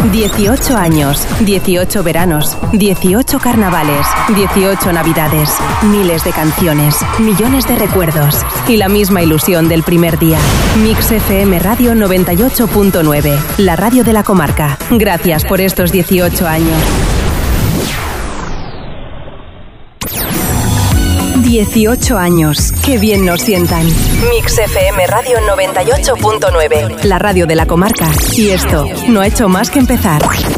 18 años, 18 veranos, 18 carnavales, 18 navidades, miles de canciones, millones de recuerdos y la misma ilusión del primer día. Mix FM Radio 98.9, la radio de la comarca. Gracias por estos 18 años. 18 años. Qué bien nos sientan. Mix FM Radio 98.9, la radio de la comarca. Y esto no ha hecho más que empezar.